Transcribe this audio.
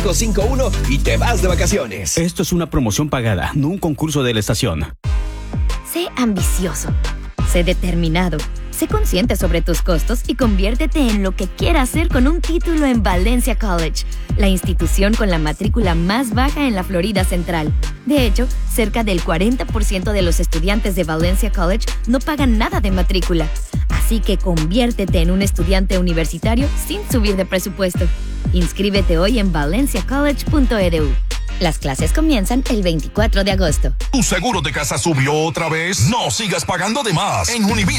551 y te vas de vacaciones. Esto es una promoción pagada, no un concurso de la estación. Sé ambicioso, sé determinado, sé consciente sobre tus costos y conviértete en lo que quieras hacer con un título en Valencia College, la institución con la matrícula más baja en la Florida Central. De hecho, cerca del 40% de los estudiantes de Valencia College no pagan nada de matrícula. Así que conviértete en un estudiante universitario sin subir de presupuesto. Inscríbete hoy en valenciacollege.edu. Las clases comienzan el 24 de agosto. ¿Tu seguro de casa subió otra vez? No sigas pagando de más. En Univision